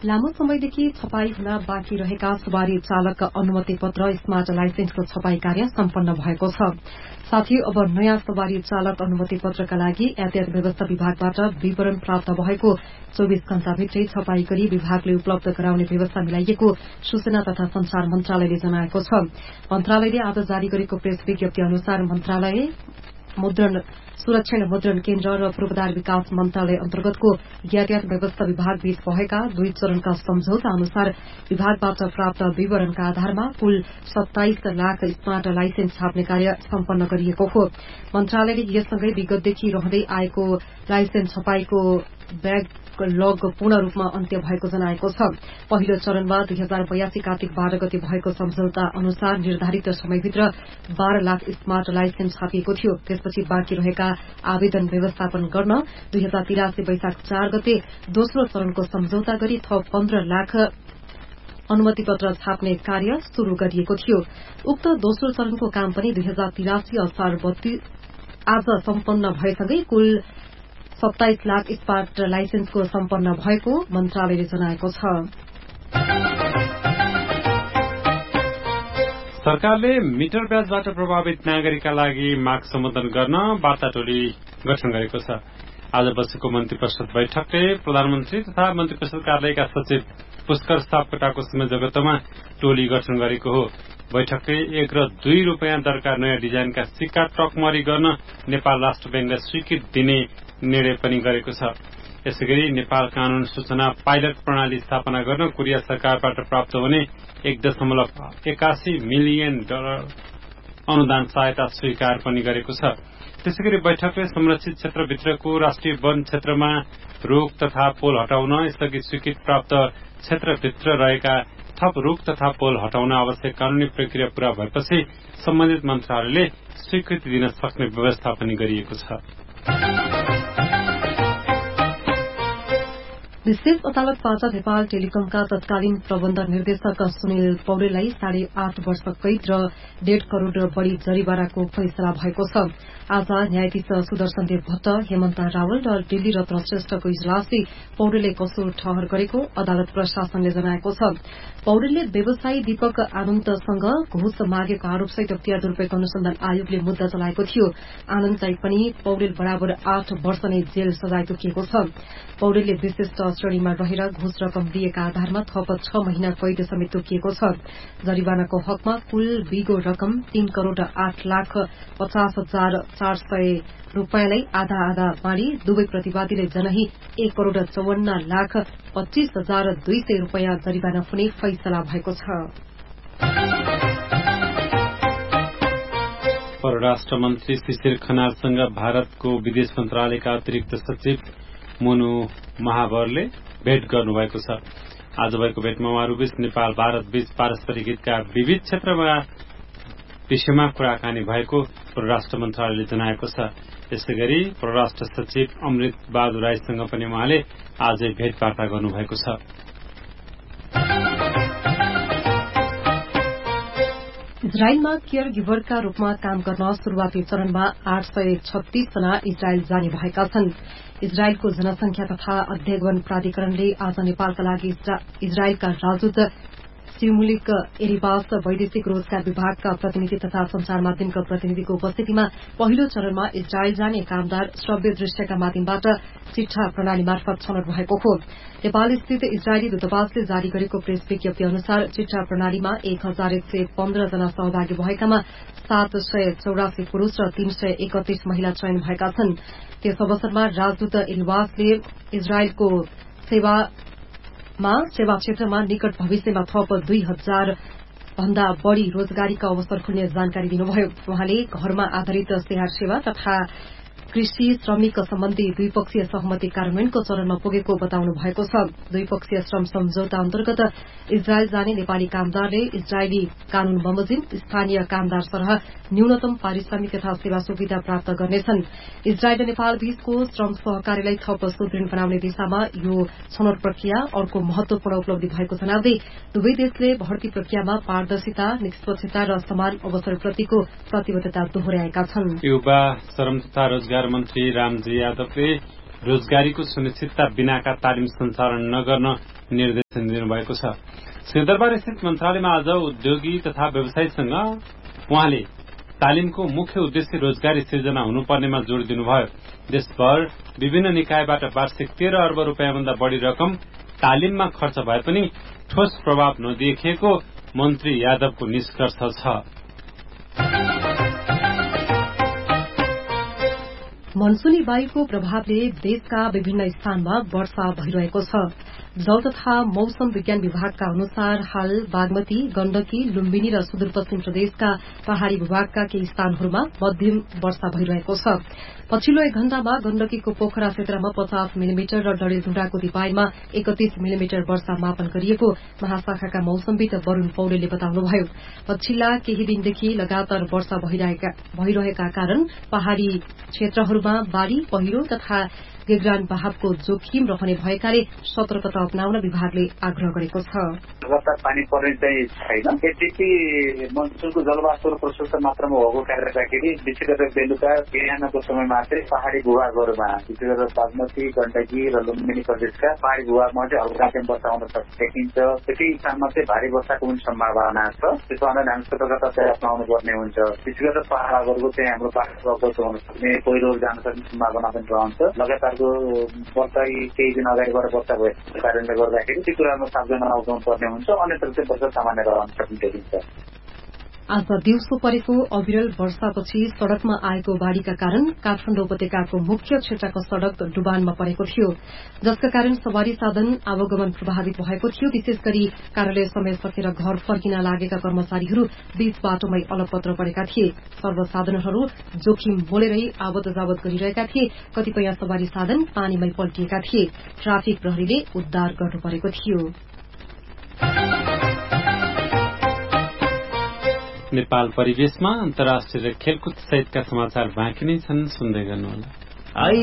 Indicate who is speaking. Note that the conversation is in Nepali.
Speaker 1: लामो समयदेखि छपाई हुन बाँकी रहेका सवारी चालक अनुमति पत्र स्मार्ट लाइसेन्सको छपाई कार्य सम्पन्न भएको छ। साथै अब नयाँ सवारी चालक अनुमति पत्रका लागि यातायात व्यवस्था विभागबाट विवरण प्राप्त भएको 24 घण्टाभित्रै छपाई गरी विभागले उपलब्ध गराउने व्यवस्था मिलाइएको सूचना तथा संचार मन्त्रालयले जनाएको छ। मन्त्रालयले आज जारी गरेको प्रेस विज्ञप्ति अनुसार मन्त्रालय सुरक्षण मुद्रण केन्द्र र पूर्वाधार विकास मन्त्रालय अन्तर्गतको यातायात व्यवस्था विभाग बीच भएका 2 चरणका सम्झौता अनुसार विभागबाट प्राप्त विवरणका आधारमा कुल 27 लाख स्मार्ट लाइसेन्स छाप्ने कार्य सम्पन्न गरिएको हो। मन्त्रालयले यससँगै विगतदेखि रहँदै आएको लाइसेन्स छपाईको ब्याकलग पूर्ण रूपमा अन्त्य भएको जनाएको छ। पहिलो चरणमा 2082 कार्तिक 12 गते भएको सम्झौता अनुसार निर्धारित समयभित्र 12 लाख स्मार्ट लाइसेन्स छापिएको थियो। त्यसपछि बाँकी रहेका आवेदन व्यवस्थापन गर्न 2083 वैशाख 4 गते दोस्रो चरणको सम्झौता गरी थप 15 लाख अनुमति पत्र छाप्ने कार्य शुरू गरिएको थियो। उक्त दोस्रो चरणको काम पनि 2083 असार 32 आज सम्पन्न भएसँगै कुल 27 लाख स्मार्ट लाइसेन्सको सम्पन्न भएको मन्त्रालयले जनाएको छ।
Speaker 2: सरकारले मिटर ब्याजबाट प्रभावित नागरिकका लागि माग सम्बोधन गर्न वार्ता टोली गठन गरेको छ। आज बसेको मन्त्री परिषद बैठकले प्रधानमन्त्री तथा मन्त्री परिषद कार्यालयका सचिव पुष्कर सापकोटाको संयोजकत्वमा टोली गठन गरेको हो। बैठकले 1 र 2 रुपियाँ दरका नयाँ डिजाइनका सिक्का टकमरी गर्न नेपाल राष्ट्र बैंकलाई स्वीकृति दिने निर्णय पनि गरेको छ। यसैगरी नेपाल कानून सूचना पाइलट प्रणाली स्थापना गर्न कोरिया सरकारबाट प्राप्त हुने $1.81 मिलियन अनुदान सहायता स्वीकार पनि गरेको छ। त्यसैगरी बैठकले संरक्षित क्षेत्रभित्रको राष्ट्रिय वन क्षेत्रमा रूख तथा पोल हटाउन यसअघि स्वीकृति प्राप्त क्षेत्रभित्र रहेका थप रूख तथा पोल हटाउन आवश्यक कानूनी प्रक्रिया पूरा भएपछि सम्बन्धित मन्त्रालयले स्वीकृति दिन सक्ने व्यवस्था पनि गरिएको छ।
Speaker 1: विशेष अदालतबाट नेपाल टेलिकमका तत्कालीन प्रबन्ध निर्देशक सुनिल पौडेललाई 8.5 वर्ष कैद र 1.5 करोड़ बढ़ी जरिवानाको फैसला भएको छ। आज न्यायाधीश सुदर्शन देव भट्ट, हेमन्त रावल र दिल्ली रत्न श्रेष्ठको इजलासले पौडेलले कसूर ठहर गरेको अदालत प्रशासनले जनाएको छ। पौडेलले व्यवसायी दीपक आनन्दसँग घुस मागेको आरोपसहित अख्तियार दुरूपयोग अनुसन्धान आयोगले मुद्दा चलाएको थियो। आनन्दलाई पनि पौडेल बराबर 8 वर्ष नै जेल सजाय तोकिएको छ। पौडेलले विशिष्ट श्रेणीमा रहेर घुस रकम दिएका आधारमा थप 6 महिना कैद समेत तोकिएको छ। जरिवानाको हकमा कुल बिगो रकम 3 करोड़ 8 लाख 50,400 रूपियाँलाई आधा आधा बाँडी दुवै प्रतिवादीले जनही 1 करोड़ 54 लाख 25,200 रूपियाँ जरिवाना हुने फैसला भएको छ।
Speaker 2: परराष्ट्र मन्त्री शिशिर खनालसँग भारतको विदेश मन्त्रालयका अतिरिक्त सचिव मोनु महावरले भेट गर्नुभएको छ। आज भएको भेटमा उहाँहरूबीच नेपाल भारत बीच पारस्परिक हितका विविध क्षेत्रमा विषयमा कुराकानी भएको परराष्ट्र मन्त्रालयले जनाएको छ। यसैगरी परराष्ट्र सचिव अमृत बहादुर राईसँग पनि उहाँले आजै भेटवार्ता गर्नुभएको छ।
Speaker 1: इजरायलमा केयर गिभरका रूपमा काम गर्न शुरूआती चरणमा 836 जना इजरायल जाने भएका छन्। इजरायलको जनसंख्या तथा अध्ययन प्राधिकरणले आज नेपालका लागि इजरायलका राजदूत सिमुलिक एरिबास, वैदेशिक रोजगार विभागका प्रतिनिधि तथा संचार माध्यमका प्रतिनिधिको उपस्थितिमा पहिलो चरणमा इजरायल जाने कामदार श्रव्य दृश्यका माध्यमबाट चिठा प्रणाली मार्फत छनौट भएको हो। नेपाल स्थित इजरायली दूतावासले जारी गरेको प्रेस विज्ञप्ति अनुसार चिठा प्रणालीमा 1115 जना सहभागी भएकामा 784 पुरूष र 331 महिला चयन भएका छन्। त्यस अवसरमा राजदूत एरिबासले इजरायलको सेवा क्षेत्रमा निकट भविष्यमा थप 2000 भन्दा बढ़ी रोजगारीका अवसर खुल्ने जानकारी दिनुभयो। उहाँले घरमा आधारित स्याहार सेवा तथा कृषि श्रमिक सम्बन्धी द्विपक्षीय सहमति कार्यान्वयनको चरणमा पुगेको बताउनु भएको छ। द्विपक्षीय श्रम सम्झौता अन्तर्गत इजरायल जाने नेपाली कामदारले इजरायली कानून बमोजिम स्थानीय कामदार सरह न्यूनतम पारिश्रमिक तथा सेवा सुविधा प्राप्त गर्नेछन्। इजरायल र नेपाल बीचको श्रम सहकार्यलाई थप सुदृढ़ बनाउने दिशामा यो छनौट प्रक्रिया अर्को महत्वपूर्ण उपलब्धि भएको जनाउँदै दुवै देशले भर्ती प्रक्रियामा पारदर्शिता, निष्पक्षता र समान अवसरप्रतिको प्रतिबद्धता दोहोर्याएका छन्।
Speaker 2: युवा श्रम तथा रोजगार मन्त्री रामजी यादवले रोजगारीको सुनिश्चितता बिनाका तालिम सञ्चालन नगर्न निर्देशन दिनुभएको छ। सिंहदरबार स्थित मन्त्रालयमा आज उद्योगी तथा व्यवसायीसँग उहाँले तालिमको मुख्य उद्देश्य रोजगारी सिर्जना हुनुपर्नेमा जोड़ दिनुभयो। देशभर विभिन्न निकायबाट वार्षिक 13 अर्ब रूपियाँभन्दा बढ़ी रकम तालिममा खर्च भए पनि ठोस प्रभाव नदेखिएको मन्त्री यादवको निष्कर्ष छ।
Speaker 1: मनसूनी वायुको प्रभावले देशका विभिन्न स्थानमा वर्षा भइरहेको छ। जल तथा मौसम विज्ञान विभागका अनुसार हाल बागमती, गण्डकी, लुम्बिनी र सुदूरपश्चिम प्रदेशका पहाड़ी भूभागका केही स्थानहरूमा मध्यम वर्षा भइरहेको छ। पछिल्लो 1 घण्टामा गण्डकीको पोखरा क्षेत्रमा 50 मिलिमिटर र डडेलधुराको दिपायनमा 31 मिलिमिटर वर्षा मापन गरिएको महाशाखाका मौसमविद वरूण पौडेलले बताउनुभयो। पछिल्ला केही दिनदेखि लगातार वर्षा भइरहेका कारण पहाड़ी क्षेत्रहरूमा बाढ़ी, पहिरो तथा गेग्रान बहावको जोखिम रहने भएकाले सतर्कता अपनाउन विभागले आग्रह गरेको छ।
Speaker 3: लगातार पानी पर्ने चाहिँ छैन। यद्यपि मनसुनको जलवाष्प प्रशस्त मात्रामा भएको कारणले गर्दाखेरि विशेष गरेर बेलुका बिहानको समयमा चाहिँ पहाड़ी भूभागहरूमा विशेष गरेर बागमती, गण्डकी र लुम्बिनी प्रदेशका पहाड़ी भूभागमा चाहिँ हल्का चाहिँ वर्षा हुन सकिन्छ। त्यति स्थानमा चाहिँ भारी वर्षाको पनि सम्भावना छ। त्यसो हुँदा हामी सतर्कता चाहिँ अपनाउनु पर्ने हुन्छ। विशेष गरेर पहाड़हरूको चाहिँ हाम्रो बाटो हुन सक्ने, पहिरोहरू जान सक्ने सम्भावना पनि रहन्छ। लगातार वर्षा केही दिन अगाडिबाट वर्षा भएको कारणले गर्दाखेरि त्यो कुरामा सावधान अप्नाउनु पर्ने हुन्छ। अन्यत्र चाहिँ वर्षा सामान्य रहन सक्ने देखिन्छ।
Speaker 1: आज दिउँसो परेको अविरल वर्षापछि सड़कमा आएको बाढ़ीका कारण काठमाडौँ उपत्यकाको मुख्य क्षेत्रको सड़क डुबानमा परेको थियो, जसका कारण सवारी साधन आवागमन प्रभावित भएको थियो। विशेष गरी कार्यालय समय सकेर घर फर्किन लागेका कर्मचारीहरू बीच बाटोमै अलपत्र परेका थिए। सर्वसाधनहरू जोखिम मोलेरै आवत जावत गरिरहेका थिए। कतिपय सवारी साधन पानीमै पल्टिएका थिए। ट्राफिक प्रहरीले उद्धार गर्नु परेको थियो।
Speaker 2: नेपाल परिवेशमा अन्तर्राष्ट्रिय र खेलकुद सहितका समाचार बाँकी नै छन्, सुन्दै गर्नुहोला।